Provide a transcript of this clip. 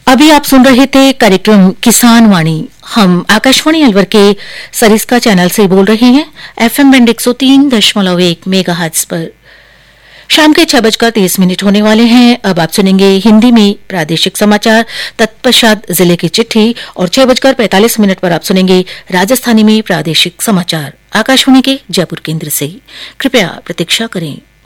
अभी आप सुन रहे थे कार्यक्रम किसान वाणी। हम आकाशवाणी अलवर के सरिस्का चैनल से बोल रहे हैं, एफएम बैंड 103.1 मेगाहर्ट्ज पर। शाम के 6:30 होने वाले हैं। अब आप सुनेंगे हिंदी में प्रादेशिक समाचार, तत्पश्चात जिले की चिट्ठी और 6:45 पर आप सुनेंगे राजस्थानी में प्रादेशिक समाचार आकाशवाणी के जयपुर केंद्र से। कृपया प्रतीक्षा करें।